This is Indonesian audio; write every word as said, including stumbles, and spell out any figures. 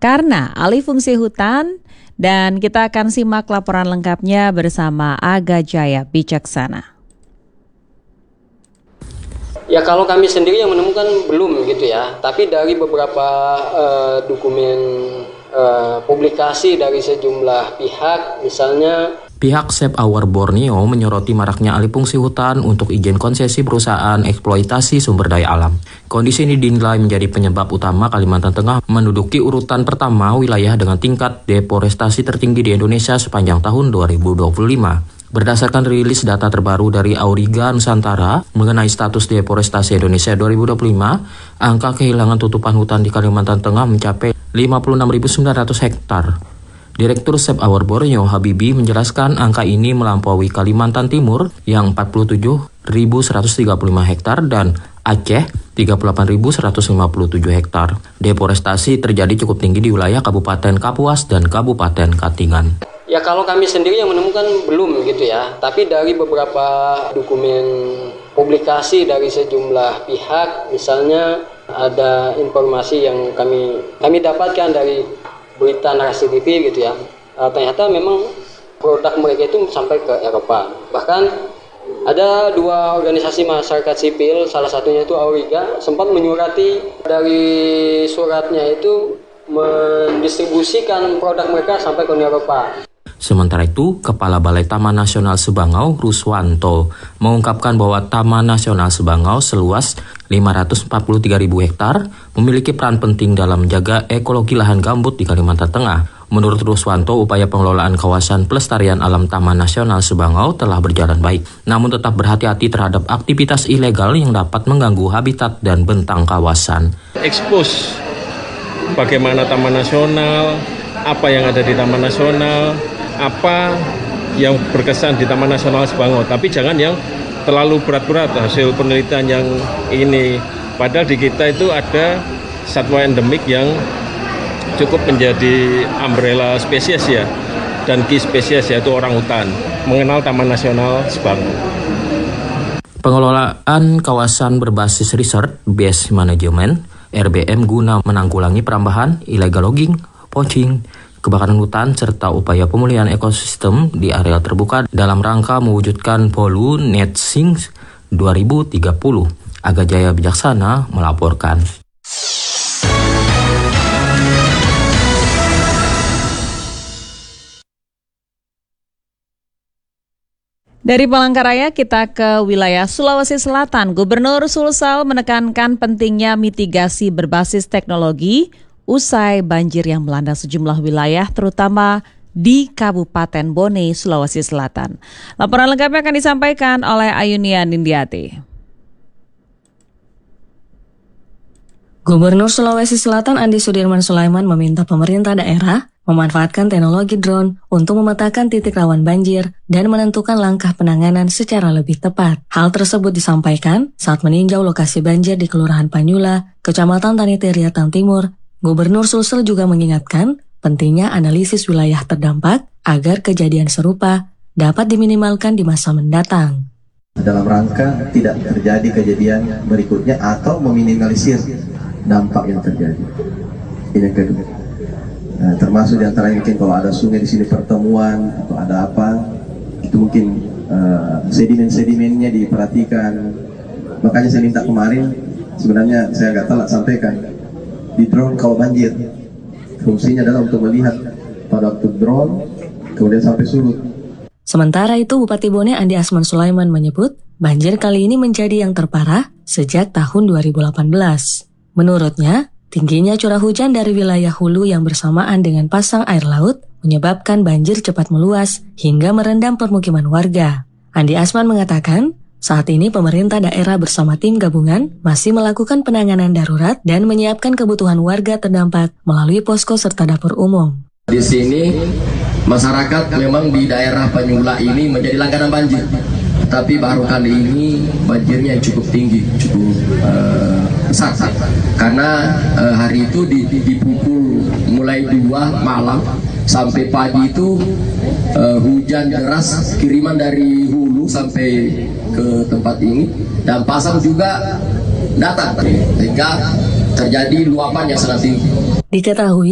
karena alih fungsi hutan. Dan kita akan simak laporan lengkapnya bersama Aga Jaya Bijaksana. Ya kalau kami sendiri yang menemukan belum gitu ya, tapi dari beberapa uh, dokumen uh, publikasi dari sejumlah pihak, misalnya pihak Save Our Borneo menyoroti maraknya alih fungsi hutan untuk izin konsesi perusahaan eksploitasi sumber daya alam. Kondisi ini dinilai menjadi penyebab utama Kalimantan Tengah menduduki urutan pertama wilayah dengan tingkat deforestasi tertinggi di Indonesia sepanjang tahun dua ribu dua puluh lima. Berdasarkan rilis data terbaru dari Auriga Nusantara mengenai status deforestasi Indonesia dua ribu dua puluh lima, angka kehilangan tutupan hutan di Kalimantan Tengah mencapai lima puluh enam ribu sembilan ratus hektar. Direktur Save Our Borneo Habibie menjelaskan angka ini melampaui Kalimantan Timur yang empat puluh tujuh ribu seratus tiga puluh lima hektar dan Aceh tiga puluh delapan ribu seratus lima puluh tujuh hektar. Deforestasi terjadi cukup tinggi di wilayah Kabupaten Kapuas dan Kabupaten Katingan. Ya kalau kami sendiri yang menemukan belum gitu ya, tapi dari beberapa dokumen publikasi dari sejumlah pihak, misalnya ada informasi yang kami kami dapatkan dari berita Narasi T V gitu ya, uh, ternyata memang produk mereka itu sampai ke Eropa. Bahkan ada dua organisasi masyarakat sipil, salah satunya itu Auriga, sempat menyurati dari suratnya itu mendistribusikan produk mereka sampai ke Eropa. Sementara itu, Kepala Balai Taman Nasional Sebangau, Ruswanto, mengungkapkan bahwa Taman Nasional Sebangau seluas lima ratus empat puluh tiga ribu hektar memiliki peran penting dalam menjaga ekologi lahan gambut di Kalimantan Tengah. Menurut Ruswanto, upaya pengelolaan kawasan pelestarian alam Taman Nasional Sebangau telah berjalan baik, namun tetap berhati-hati terhadap aktivitas ilegal yang dapat mengganggu habitat dan bentang kawasan. Expose bagaimana Taman Nasional, apa yang ada di Taman Nasional, apa yang berkesan di Taman Nasional Sebangau, tapi jangan yang terlalu berat-berat hasil penelitian yang ini. Padahal di kita itu ada satwa endemik yang cukup menjadi umbrella spesies ya, dan key spesies yaitu orangutan, mengenal Taman Nasional Sebangau. Pengelolaan kawasan berbasis research based management R B M guna menanggulangi perambahan, illegal logging, poaching, kebakaran hutan, serta upaya pemulihan ekosistem di area terbuka dalam rangka mewujudkan Polu Net Sink dua ribu tiga puluh. Aga Jaya Bijaksana melaporkan. Dari Palangkaraya kita ke wilayah Sulawesi Selatan. Gubernur Sulsel menekankan pentingnya mitigasi berbasis teknologi usai banjir yang melanda sejumlah wilayah terutama di Kabupaten Bone, Sulawesi Selatan. Laporan lengkapnya akan disampaikan oleh Ayunia Nindiati. Gubernur Sulawesi Selatan Andi Sudirman Sulaiman meminta pemerintah daerah memanfaatkan teknologi drone untuk memetakan titik rawan banjir dan menentukan langkah penanganan secara lebih tepat. Hal tersebut disampaikan saat meninjau lokasi banjir di Kelurahan Panyula, Kecamatan Tanite Riatan Timur. Gubernur Sulsel juga mengingatkan pentingnya analisis wilayah terdampak agar kejadian serupa dapat diminimalkan di masa mendatang. Dalam rangka tidak terjadi kejadian berikutnya atau meminimalisir dampak yang terjadi. Ini yang kedua. Nah, termasuk diantaranya mungkin kalau ada sungai di sini pertemuan atau ada apa, itu mungkin uh, sedimen-sedimennya diperhatikan. Makanya saya minta kemarin, sebenarnya saya agak telat sampaikan, di drone kalau banjir, fungsinya adalah untuk melihat pada waktu drone, kemudian sampai surut. Sementara itu, Bupati Bone Andi Asman Sulaiman menyebut, banjir kali ini menjadi yang terparah sejak tahun dua ribu delapan belas. Menurutnya, tingginya curah hujan dari wilayah hulu yang bersamaan dengan pasang air laut menyebabkan banjir cepat meluas hingga merendam permukiman warga. Andi Asman mengatakan, saat ini pemerintah daerah bersama tim gabungan masih melakukan penanganan darurat dan menyiapkan kebutuhan warga terdampak melalui posko serta dapur umum. Di sini masyarakat memang di daerah Panyula ini menjadi langganan banjir. Tapi baru kali ini banjirnya cukup tinggi, cukup uh, besar. Karena uh, hari itu di, di, di pukul mulai dua malam sampai pagi itu uh, hujan deras kiriman dari hulu sampai ke tempat ini. Dan pasang juga datang, sehingga terjadi luapan yang sangat tinggi. Diketahui